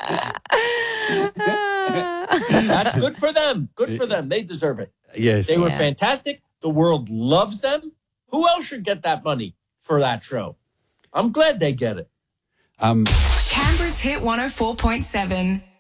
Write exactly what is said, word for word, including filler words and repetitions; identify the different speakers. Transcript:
Speaker 1: That's good for them. Good for them. They deserve it.
Speaker 2: Yes.
Speaker 1: They were
Speaker 3: Yeah.
Speaker 1: fantastic. The world loves them. Who else should get that money for that show? I'm glad they get it.
Speaker 2: Um,
Speaker 4: Canberra's Hit one oh four point seven.